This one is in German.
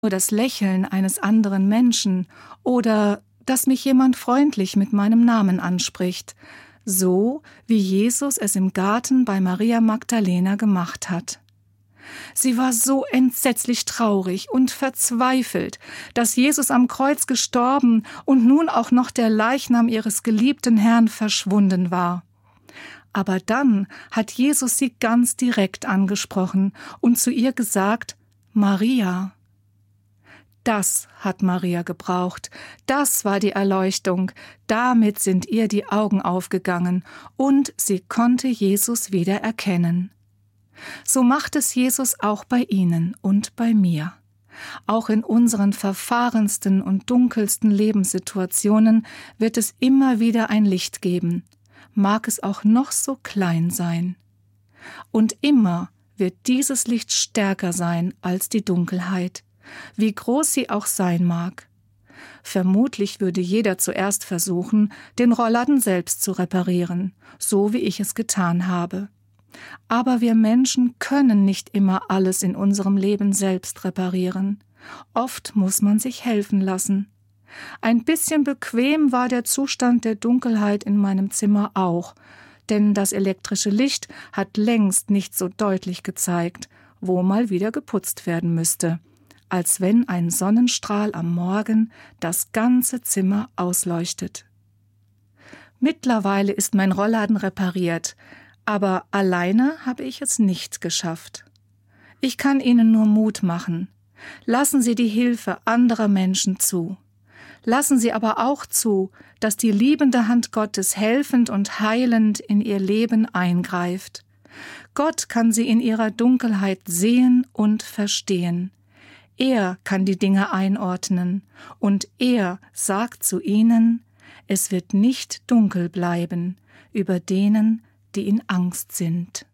nur das Lächeln eines anderen Menschen oder dass mich jemand freundlich mit meinem Namen anspricht, so wie Jesus es im Garten bei Maria Magdalena gemacht hat. Sie war so entsetzlich traurig und verzweifelt, dass Jesus am Kreuz gestorben und nun auch noch der Leichnam ihres geliebten Herrn verschwunden war. Aber dann hat Jesus sie ganz direkt angesprochen und zu ihr gesagt: Maria. Das hat Maria gebraucht, das war die Erleuchtung, damit sind ihr die Augen aufgegangen und sie konnte Jesus wieder erkennen. So macht es Jesus auch bei Ihnen und bei mir. Auch in unseren verfahrensten und dunkelsten Lebenssituationen wird es immer wieder ein Licht geben, mag es auch noch so klein sein. Und immer wird dieses Licht stärker sein als die Dunkelheit, wie groß sie auch sein mag. Vermutlich würde jeder zuerst versuchen, den Rollladen selbst zu reparieren, so wie ich es getan habe. Aber wir Menschen können nicht immer alles in unserem Leben selbst reparieren. Oft muss man sich helfen lassen. Ein bisschen bequem war der Zustand der Dunkelheit in meinem Zimmer auch, denn das elektrische Licht hat längst nicht so deutlich gezeigt, wo mal wieder geputzt werden müsste, als wenn ein Sonnenstrahl am Morgen das ganze Zimmer ausleuchtet. Mittlerweile ist mein Rollladen repariert, aber alleine habe ich es nicht geschafft. Ich kann Ihnen nur Mut machen. Lassen Sie die Hilfe anderer Menschen zu. Lassen Sie aber auch zu, dass die liebende Hand Gottes helfend und heilend in Ihr Leben eingreift. Gott kann Sie in Ihrer Dunkelheit sehen und verstehen. Er kann die Dinge einordnen und er sagt zu Ihnen: Es wird nicht dunkel bleiben über denen, die in Angst sind.